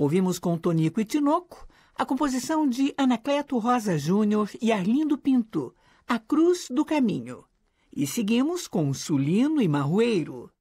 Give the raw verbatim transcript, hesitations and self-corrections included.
Ouvimos com Tonico e Tinoco a composição de Anacleto Rosa Júnior e Arlindo Pinto, A Cruz do Caminho. E seguimos com Sulino e Marroeiro.